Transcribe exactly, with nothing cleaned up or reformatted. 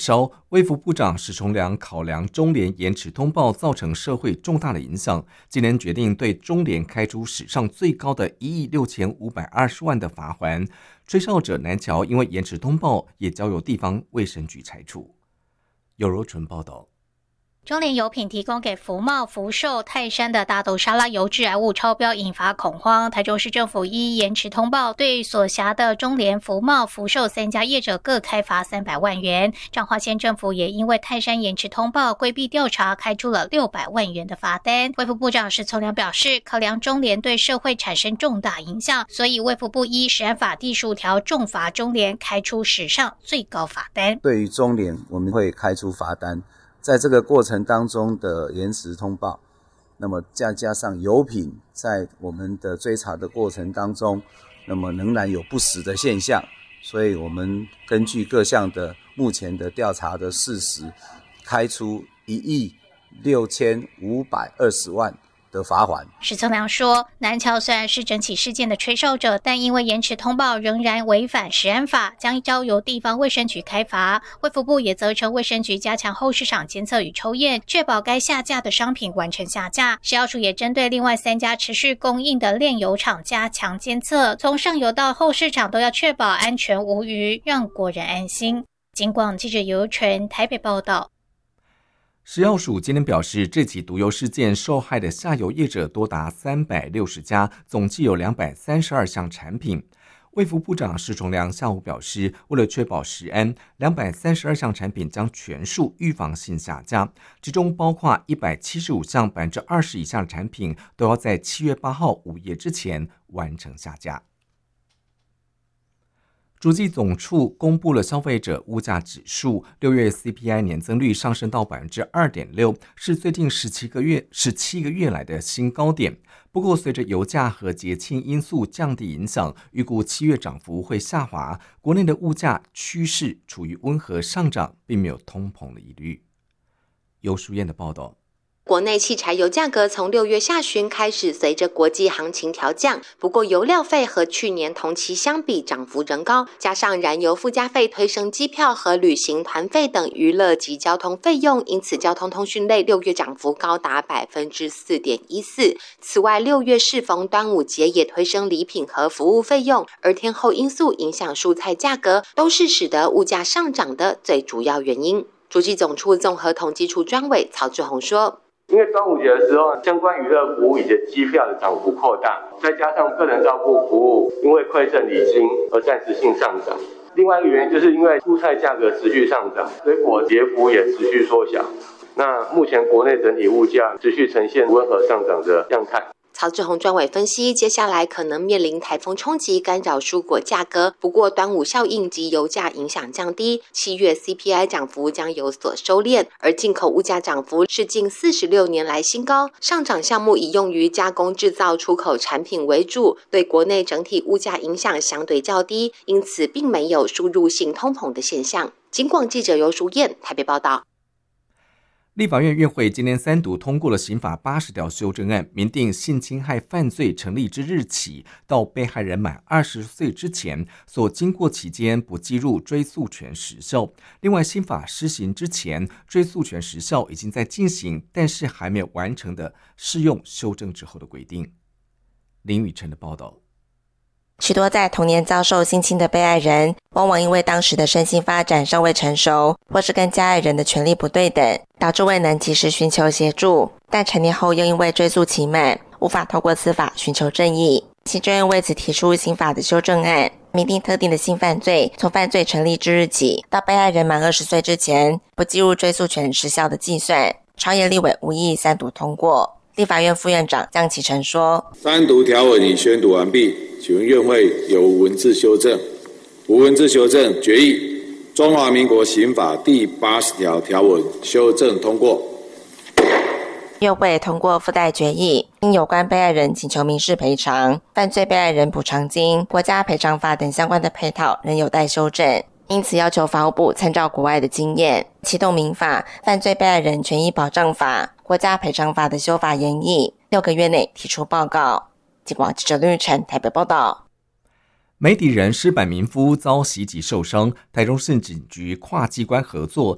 消，卫福部长史崇良考量中联延迟通报造成社会重大的影响，今年决定对中联开出史上最高的一亿六千五百二十万的罚锾，吹哨者南桥因为延迟通报也交由地方卫生局裁处。尤柔纯报道。 中联油品提供给福茂、福寿、泰山的大豆沙拉油致癌物超标，引发恐慌。台中市政府依延迟通报，对所辖的中联、福茂、福寿三家业者各开罚三百万元。彰化县政府也因为泰山延迟通报规避调查，开出了六百万元的罚单。卫福部长史崇良表示，考量中联对社会产生重大影响，所以卫福部依食安法第十五条重罚中联，开出史上最高罚单。 对于中联，我们会开出罚单。在这个过程当中的延迟通报，那么再加上油品在我们的追查的过程当中，那么仍然有不实的现象，所以我们根据各项的目前的调查的事实，开出一亿六千五百二十万的罚锾。 史崇良说，南桥虽然是整起事件的吹哨者，但因为延迟通报仍然违反食安法，将交由地方卫生局开罚。卫福部也责成卫生局加强后市场监测与抽验，确保该下架的商品完成下架。食药署也针对另外三家持续供应的炼油厂加强监测，从上游到后市场都要确保安全无虞，让国人安心。警广记者尤纯台北报道。 食药署今天表示，这起毒油事件受害的下游业者多达三百六十家，总计有两百三十二项产品。卫福部长史崇良下午表示，为了确保食安，两百三十二项产品将全数预防性下架，其中包括一百七十五项 百分之二十 以下的产品都要在七月八号午夜之前完成下架。主计总处公布了消费者物价指数，六月 C P I 年增率上升到 百分之二点六， 是最近十七个月十七个月来的新高点。不过随着油价和节庆因素降低影响，预估七月涨幅会下滑，国内的物价趋势处于温和上涨，并没有通膨的疑虑。尤淑燕的报道。 国内汽柴油价格从六月下旬开始随着国际行情调降，不过油料费和去年同期相比涨幅仍高，加上燃油附加费推升机票和旅行团费等娱乐及交通费用，因此交通通讯类六月涨幅高达 百分之四点一四。此外，六月适逢端午节也推升礼品和服务费用，而天候因素影响蔬菜价格，都是使得物价上涨的最主要原因。主计总处综合统计处专委曹志宏说， 因为端午节的时候，相关娱乐服务以及机票的涨幅扩大，再加上个人照顾服务因为馈赠礼金而暂时性上涨。另外一个原因就是因为蔬菜价格持续上涨，水果跌幅也持续缩小。那目前国内整体物价持续呈现温和上涨的样态。 曹志宏专委分析，接下来可能面临台风冲击干扰蔬果价格，不过端午效应及油价影响降低，七月 C P I 涨幅将有所收敛，而进口物价涨幅是近四十六年来新高，上涨项目以用于加工制造出口产品为主，对国内整体物价影响相对较低，因此并没有输入性通膨的现象。警广记者尤淑燕台北报道。 立法院院会今天三读通过了刑法八十条修正案，明定性侵害犯罪成立之日起到被害人满二十岁之前所经过期间不计入追诉权时效。另外，新法施行之前，追诉权时效已经在进行，但是还没有完成的适用修正之后的规定。林宇辰的报道。 许多在童年遭受性侵的被害人，往往因为当时的身心发展尚未成熟，或是跟加害人的权利不对等，导致未能及时寻求协助，但成年后又因为追诉期满，无法透过司法寻求正义。行政院为此提出刑法的修正案，明定特定的性犯罪从犯罪成立之日起到被害人满二十岁之前，不计入追诉权时效的计算。朝野立委无异议三读通过。立法院副院长江启臣说， 三读条文已宣读完毕，请问院会有无文字修正？无文字修正，决议中华民国刑法第八十条条文修正通过。 院会通过附带决议，因有关被害人请求民事赔偿、犯罪被害人补偿金、国家赔偿法等相关的配套仍有待修正，因此要求法务部参照国外的经验，启动民法、犯罪被害人权益保障法、国家赔偿法的修法研议，六个月内提出报告。警广记者吕玉成台北报道。 媒体人施柏民夫遭袭击受伤，台中市警局跨机关合作，